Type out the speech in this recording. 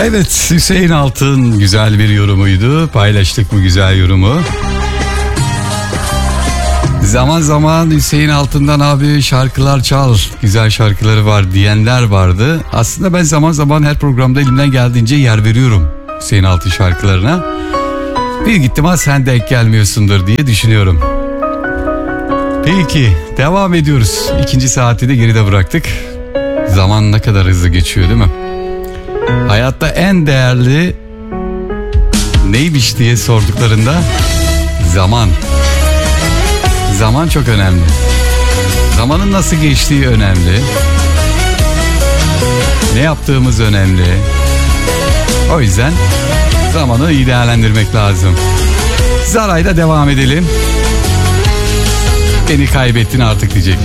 Evet, Hüseyin Altın güzel bir yorumuydu. Paylaştık bu güzel yorumu. Zaman zaman Hüseyin Altın'dan abi şarkılar çal, güzel şarkıları var diyenler vardı. Aslında ben zaman zaman her programda elimden geldiğince yer veriyorum Hüseyin Altın şarkılarına. Büyük ihtimal sen denk gelmiyorsundur diye düşünüyorum. Peki, devam ediyoruz. İkinci saati de geride bıraktık. Zaman ne kadar hızlı geçiyor değil mi? Hayatta en değerli neymiş diye sorduklarında zaman. Zaman çok önemli. Zamanın nasıl geçtiği önemli. Ne yaptığımız önemli. O yüzden zamanı iyi değerlendirmek lazım. Zaray'da devam edelim. Beni kaybettin artık diyecek.